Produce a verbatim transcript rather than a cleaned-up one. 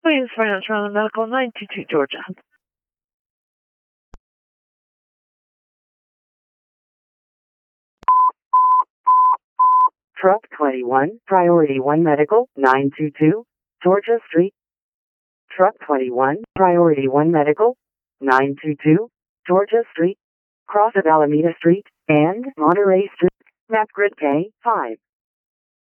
Queens Financial Random Medical, nine two two Georgia. Truck twenty-one, Priority one Medical, nine two two, Georgia Street. Truck twenty-one, Priority one Medical, nine two two, Georgia Street. Cross of Alameda Street and Monterey Street. Map grid K, five.